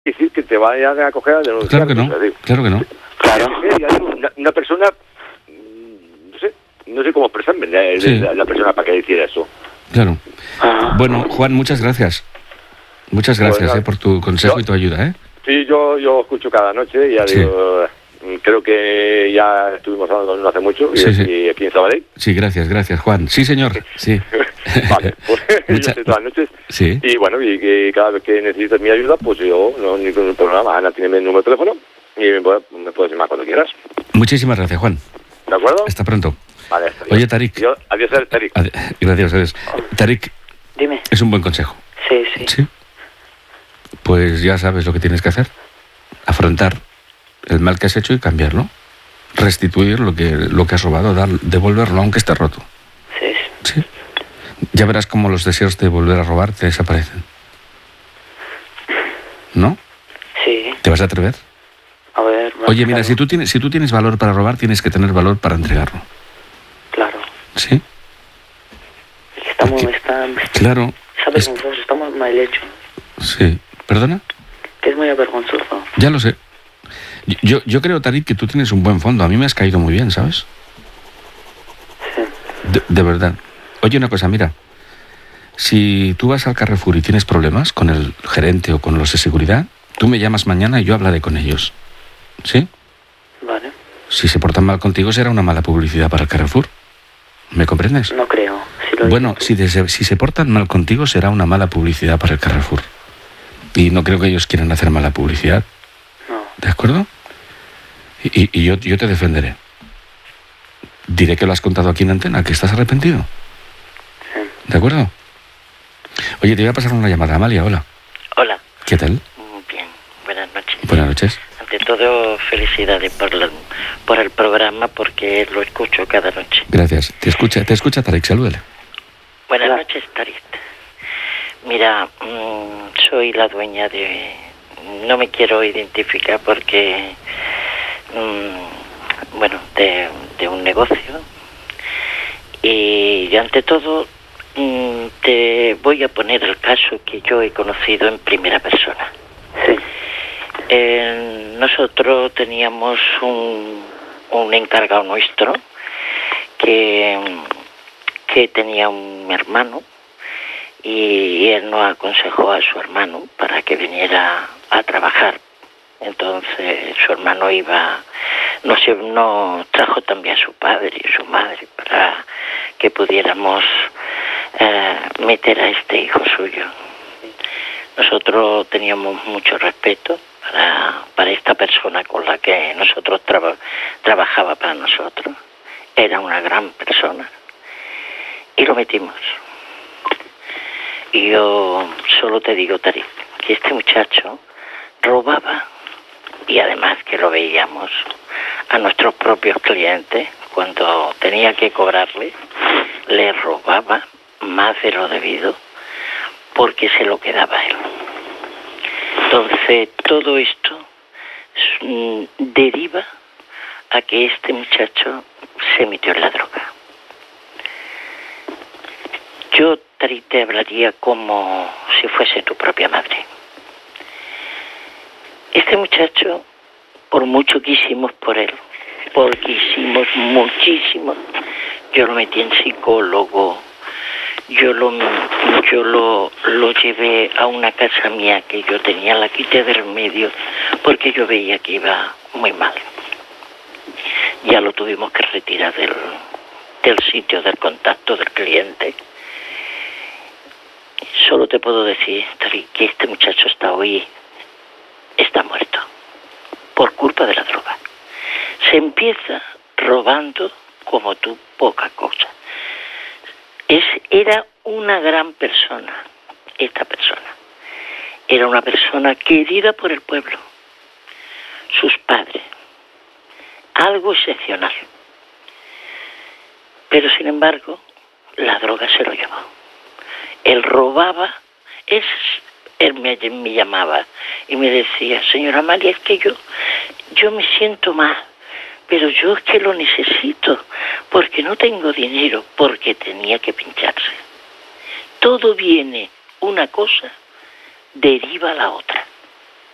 decir que te vayan a coger a denunciar. Claro que no, claro que no. Claro. Una persona, no sé cómo expresarme, la persona para que hiciera eso. Claro. Bueno, Juan, muchas gracias. Muchas gracias por tu consejo y tu ayuda, ¿eh? Sí, yo escucho cada noche y ya digo, creo que ya estuvimos hablando no hace mucho, y aquí en Sabadell. Sí, gracias, Juan. Sí, señor, sí. Vale, pues yo estoy todas las noches. Sí. Y bueno, y cada vez que necesites mi ayuda, pues yo, no hay ningún problema. Ana tiene mi número de teléfono y me puedes llamar cuando quieras. Muchísimas gracias, Juan. ¿De acuerdo? Hasta pronto. Vale, hasta Oye, Tarik. Adiós, Tarik. Gracias, adiós. Tarik. Dime. Es un buen consejo. Sí. Sí. Pues ya sabes lo que tienes que hacer. Afrontar el mal que has hecho y cambiarlo. Restituir lo que has robado, devolverlo aunque esté roto. Sí. Ya verás cómo los deseos de volver a robar te desaparecen. ¿No? Sí. ¿Te vas a atrever? A ver... Oye, mira, si tú tienes valor para robar, tienes que tener valor para entregarlo. Claro. ¿Sí? Estamos... Claro. ¿Sabes? Nosotros estamos mal hechos. Sí. ¿Perdona? Que es muy avergonzoso. Ya lo sé. Yo creo, Tarik, que tú tienes un buen fondo. A mí me has caído muy bien, ¿sabes? Sí. De verdad. Oye, una cosa, mira. Si tú vas al Carrefour y tienes problemas con el gerente o con los de seguridad, tú me llamas mañana y yo hablaré con ellos. ¿Sí? Vale. Si se portan mal contigo será una mala publicidad para el Carrefour. ¿Me comprendes? No creo. Bueno, si se portan mal contigo será una mala publicidad para el Carrefour. Y no creo que ellos quieran hacer mala publicidad. No. ¿De acuerdo? Y yo te defenderé. Diré que lo has contado aquí en antena, que estás arrepentido. Sí. ¿De acuerdo? Oye, te voy a pasar una llamada. Amalia, hola. Hola. ¿Qué tal? Bien, buenas noches. Buenas noches. Ante todo, felicidades por el programa, porque lo escucho cada noche. Gracias. Te escucha Tarik, salúdale. Buenas noches, Tarik. Mira, soy la dueña de... No me quiero identificar porque... de un negocio. Y ante todo, te voy a poner el caso que yo he conocido en primera persona. Sí. Nosotros teníamos un encargado nuestro que tenía un hermano, y él nos aconsejó a su hermano para que viniera a trabajar. Entonces su hermano nos trajo también a su padre y su madre para que pudiéramos meter a este hijo suyo. Nosotros teníamos mucho respeto para esta persona con la que nosotros trabajaba para nosotros. Era una gran persona. Y lo metimos. Y yo solo te digo, Tarik, que este muchacho robaba, y además que lo veíamos a nuestros propios clientes, cuando tenía que cobrarle, le robaba más de lo debido, porque se lo quedaba él. Entonces, todo esto deriva a que este muchacho se metió en la droga. Yo, Tarik, te hablaría como si fuese tu propia madre. Este muchacho, por mucho que hicimos por él, porque hicimos muchísimo, yo lo metí en psicólogo, yo lo llevé a una casa mía que yo tenía, la quité del medio, porque yo veía que iba muy mal. Ya lo tuvimos que retirar del sitio del contacto del cliente. Solo te puedo decir, Tarik, que este muchacho está muerto por culpa de la droga. Se empieza robando como tú, poca cosa. Era una gran persona, esta persona. Era una persona querida por el pueblo, sus padres, algo excepcional. Pero sin embargo, la droga se lo llevó. Él robaba, él me llamaba y me decía, señora Amalia, es que yo me siento mal, pero yo es que lo necesito, porque no tengo dinero, porque tenía que pincharse. Todo viene, una cosa deriva a la otra.